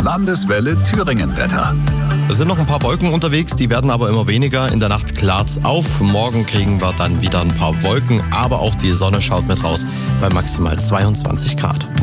Landeswelle Thüringen-Wetter. Es sind noch ein paar Wolken unterwegs, die werden aber immer weniger. In der Nacht klart's auf. Morgen kriegen wir dann wieder ein paar Wolken, aber auch die Sonne schaut mit raus bei maximal 22 Grad.